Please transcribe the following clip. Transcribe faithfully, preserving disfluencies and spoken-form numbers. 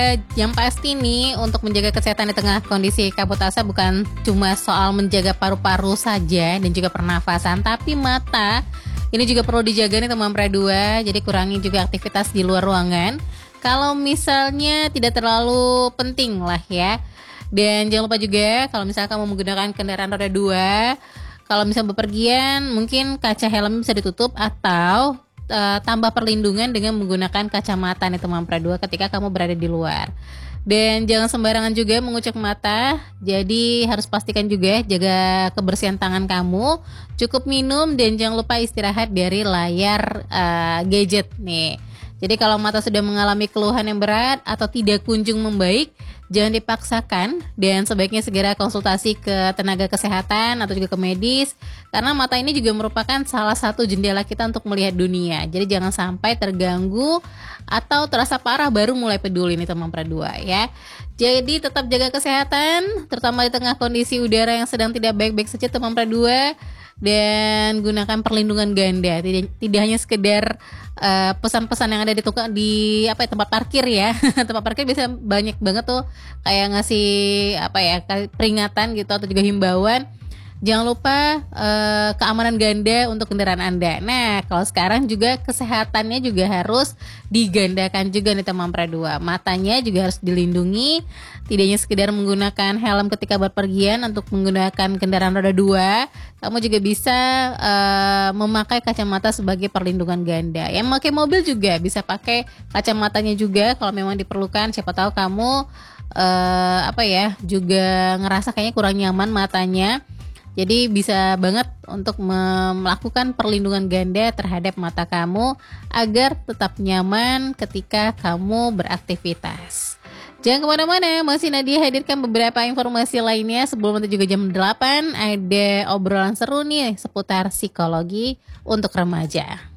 Yang pasti nih, untuk menjaga kesehatan di tengah kondisi kabut asap bukan cuma soal menjaga paru-paru saja dan juga pernafasan, tapi mata ini juga perlu dijaga nih teman Pra dua. Jadi kurangi juga aktivitas di luar ruangan kalau misalnya tidak terlalu penting lah ya. Dan jangan lupa juga kalau misalnya kamu menggunakan kendaraan roda dua, kalau misalnya bepergian mungkin kaca helm bisa ditutup atau uh, tambah perlindungan dengan menggunakan kacamata nih teman Pra dua ketika kamu berada di luar. Dan jangan sembarangan juga mengucek mata. Jadi harus pastikan juga jaga kebersihan tangan kamu, cukup minum dan jangan lupa istirahat dari layar uh, gadget nih. Jadi kalau mata sudah mengalami keluhan yang berat atau tidak kunjung membaik, jangan dipaksakan dan sebaiknya segera konsultasi ke tenaga kesehatan atau juga ke medis, karena mata ini juga merupakan salah satu jendela kita untuk melihat dunia. Jadi jangan sampai terganggu atau terasa parah baru mulai peduli nih teman Pra dua ya. Jadi tetap jaga kesehatan, terutama di tengah kondisi udara yang sedang tidak baik-baik saja teman Pra dua. Dan gunakan perlindungan ganda, tidak, tidak hanya sekedar uh, pesan-pesan yang ada di tukang di apa ya, tempat parkir ya. Tempat parkir bisa banyak banget tuh kayak ngasih apa ya, peringatan gitu atau juga himbauan. Jangan lupa uh, keamanan ganda untuk kendaraan Anda. Nah, kalau sekarang juga kesehatannya juga harus digandakan juga nih teman Pra dua. Matanya juga harus dilindungi. Tidak hanya sekedar menggunakan helm ketika berpergian untuk menggunakan kendaraan roda dua, kamu juga bisa uh, memakai kacamata sebagai perlindungan ganda. Yang memakai mobil juga bisa pakai kacamatanya juga kalau memang diperlukan. Siapa tahu kamu uh, apa ya juga ngerasa kayaknya kurang nyaman matanya. Jadi bisa banget untuk melakukan perlindungan ganda terhadap mata kamu agar tetap nyaman ketika kamu beraktivitas. Jangan kemana-mana, masih Nadia hadirkan beberapa informasi lainnya. Sebelum nanti juga jam delapan ada obrolan seru nih seputar psikologi untuk remaja.